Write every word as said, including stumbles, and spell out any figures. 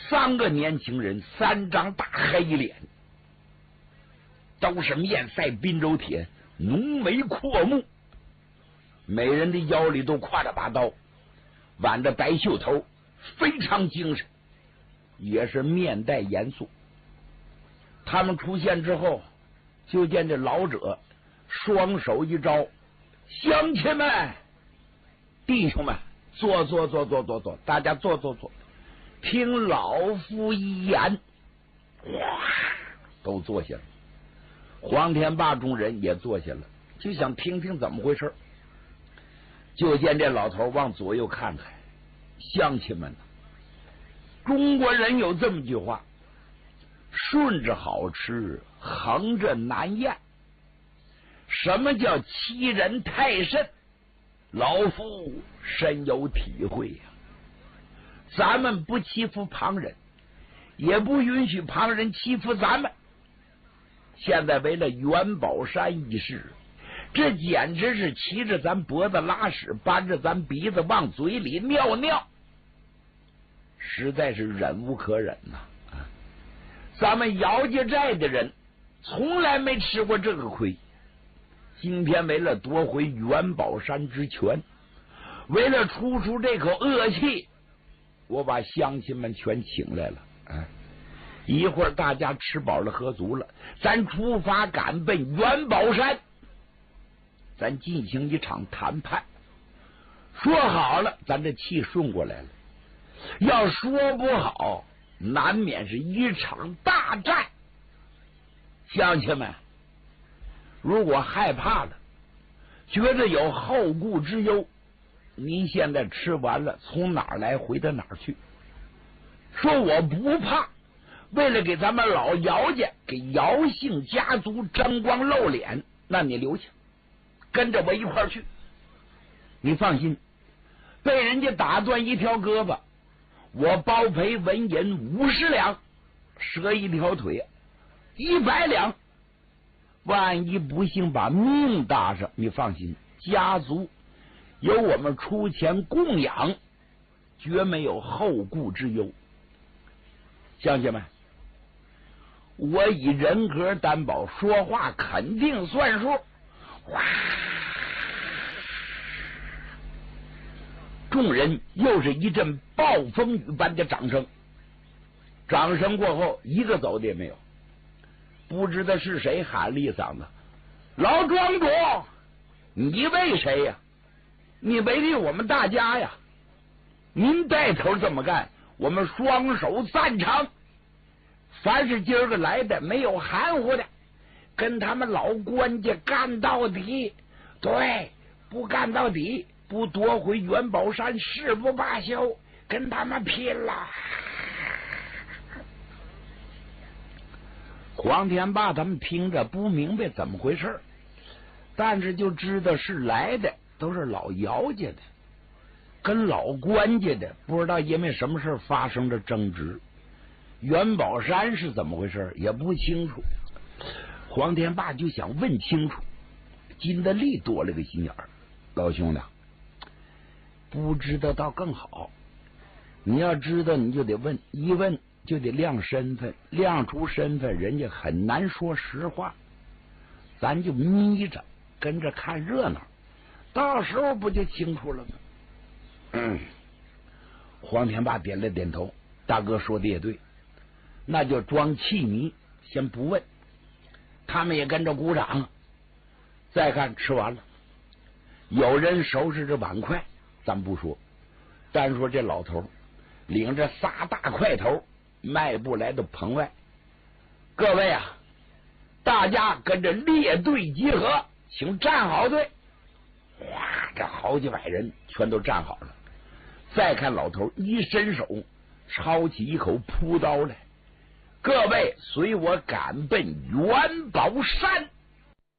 三个年轻人，三张大黑脸，都是面赛滨州铁，浓眉阔目，每人的腰里都挎着把刀，挽着白袖头，非常精神，也是面带严肃。他们出现之后，就见这老者双手一招，乡亲们、弟兄们，坐坐坐坐坐坐，大家坐坐坐，听老夫一言。哇，都坐下了。黄天霸众人也坐下了，就想听听怎么回事。就见这老头往左右看看，乡亲们，中国人有这么句话，顺着好吃，横着难咽。什么叫欺人太甚？老夫深有体会呀、啊。咱们不欺负旁人，也不允许旁人欺负咱们。现在为了元宝山一事，这简直是骑着咱脖子拉屎，扳着咱鼻子往嘴里尿尿，实在是忍无可忍呐、啊！咱们姚家寨的人从来没吃过这个亏，今天为了夺回元宝山之权，为了出出这口恶气，我把乡亲们全请来了。哎，一会儿大家吃饱了喝足了，咱出发赶奔元宝山，咱进行一场谈判。说好了，咱这气顺过来了；要说不好，难免是一场大战。乡亲们，如果害怕了，觉得有后顾之忧，您现在吃完了，从哪儿来回到哪儿去。说我不怕，为了给咱们老姚家，给姚姓家族争光露脸，那你留下，跟着我一块儿去。你放心，被人家打断一条胳膊，我包赔纹银五十两，折一条腿一百两。万一不幸把命搭上，你放心，家族有我们出钱供养，绝没有后顾之忧。乡亲们，我以人格担保，说话肯定算数。哇！众人又是一阵暴风雨般的掌声，掌声过后，一个走的也没有。不知道是谁喊了一嗓子：“老庄主，你为谁呀？你为了我们大家呀！您带头这么干，我们双手赞成。凡是今儿个来的，没有含糊的，跟他们老官家干到底。对，不干到底，不夺回元宝山，誓不罢休，跟他们拼了！”黄天霸他们听着不明白怎么回事，但是就知道是来的都是老姚家的，跟老关家的不知道因为什么事发生了争执。元宝山是怎么回事也不清楚。黄天霸就想问清楚，金德利多了个心眼儿，老兄弟，不知道倒更好。你要知道，你就得问，一问就得亮身份，亮出身份，人家很难说实话。咱就眯着跟着看热闹，到时候不就清楚了吗？嗯，黄天霸点了点头，大哥说的也对，那就装气迷，先不问。他们也跟着鼓掌。再看吃完了，有人收拾着碗筷，咱不说，单说这老头领着仨大块头迈步来到棚外。各位啊，大家跟着列队集合，请站好队。哇，这好几百人全都站好了。再看老头一伸手，抄起一口朴刀来。各位随我赶奔元宝山。